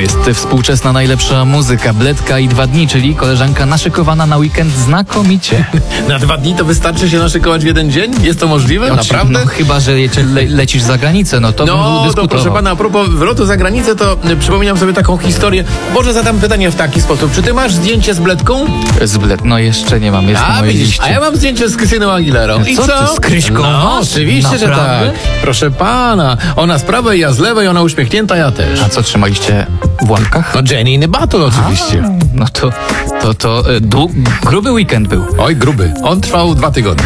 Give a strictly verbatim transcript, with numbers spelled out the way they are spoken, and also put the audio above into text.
jest współczesna najlepsza muzyka, Bledka i dwa dni, czyli koleżanka naszykowana na weekend znakomicie. Na dwa dni to wystarczy się naszykować w jeden dzień? Jest to możliwe? Naprawdę? No chyba, że je- le, lecisz za granicę, no to bym No, to dyskutował. proszę pana, a propos wylotu za granicę, to y, przypominam sobie taką historię. Może zadam pytanie w taki sposób. Czy ty masz zdjęcie z Bledką? Z Bled... No jeszcze nie mam, jest na A mojej widzisz, liście. a ja mam zdjęcie z Krystyną Aguilerą. I Co co? ty, z Kryśką No, masz? oczywiście, że Naprawdę? tak. Proszę pana, ona z prawej, ja z lewej, ona uśmiechnięta, ja też. A co, trzymaliście w łapkach? No Jenny in the Battle oczywiście. No to, to, to e, dłu- gruby weekend był. Oj, gruby. On trwał dwa tygodnie.